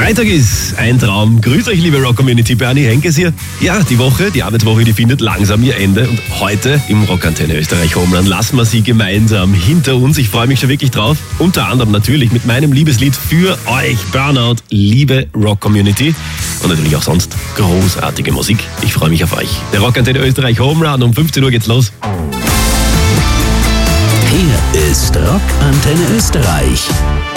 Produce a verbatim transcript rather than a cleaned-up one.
Freitag ist ein Traum. Grüß euch, liebe Rock-Community. Bernie Henkes hier. Ja, die Woche, die Arbeitswoche, die findet langsam ihr Ende. Und heute im Rockantenne Österreich Homerun lassen wir sie gemeinsam hinter uns. Ich freue mich schon wirklich drauf. Unter anderem natürlich mit meinem Liebeslied für euch, Burnout, liebe Rock-Community. Und natürlich auch sonst großartige Musik. Ich freue mich auf euch. Der Rockantenne Österreich Homerun, um fünfzehn Uhr geht's los. Hier ist Rockantenne Österreich.